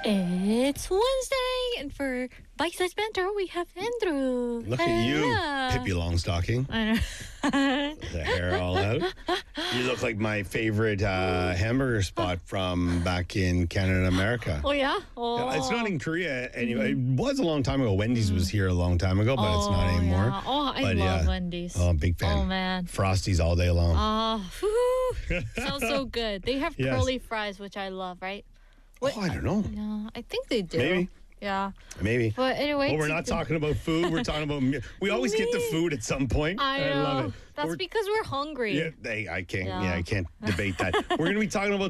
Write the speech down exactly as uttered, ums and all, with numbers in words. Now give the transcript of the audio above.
It's Wednesday, and for Bike Size Banter, we have Andrew. Look at you, Pippi Longstocking. I know. The hair all out. You look like my favorite uh, hamburger spot from back in Canada and America. Oh, yeah? Oh. It's not in Korea anyway. It was a long time ago. Wendy's was here a long time ago, but it's not Oh, anymore. yeah. Oh, I But, love yeah. Wendy's. Oh, big fan. Oh, man. Frosties all day long. Oh, whew. Sounds so good. They have Yes. curly fries, which I love, right? oh, I don't know. Yeah, I think they do. Maybe. Yeah. Maybe. But anyway. Well, we're not today- talking about food. We're talking about. mu- We always get to food at some point. I know. love it. That's We're- because we're hungry. Yeah, they, I can't. Yeah. Yeah, I can't debate that. We're going to be talking about